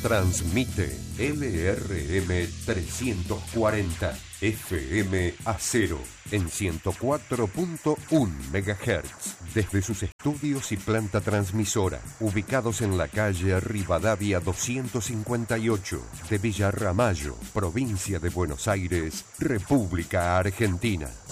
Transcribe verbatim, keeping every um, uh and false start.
Transmite L R M trescientos cuarenta F M Acero en ciento cuatro punto uno megahertz desde sus estudios y planta transmisora ubicados en la calle Rivadavia doscientos cincuenta y ocho de Villa Ramallo, provincia de Buenos Aires, República Argentina.